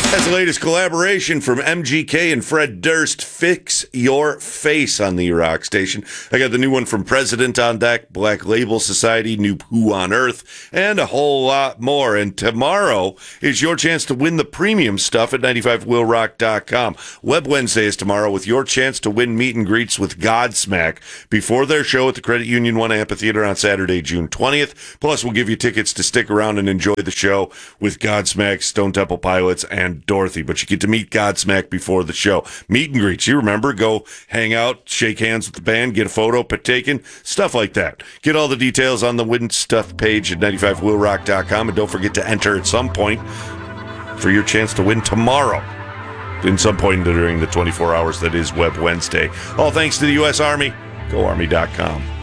That's the latest collaboration from MGK and Fred Durst, Fix Your Face on the Rock Station. I got the new one from President on deck, Black Label Society, New Who on Earth, and a whole lot more. And tomorrow is your chance to win the premium stuff at 95willrock.com. Web Wednesday is tomorrow with your chance to win meet and greets with Godsmack before their show at the Credit Union One Amphitheater on Saturday, June 20th. Plus, we'll give you tickets to stick around and enjoy the show with Godsmack, Stone Temple Pilots, and Dorothy, but you get to meet Godsmack before the show. Meet and greets. You remember, go hang out, shake hands with the band, get a photo taken, stuff like that. Get all the details on the Win Stuff page at 95willrock.com, and don't forget to enter at some point for your chance to win tomorrow. In some point during the 24 hours that is Web Wednesday. All thanks to the U.S. Army. GoArmy.com.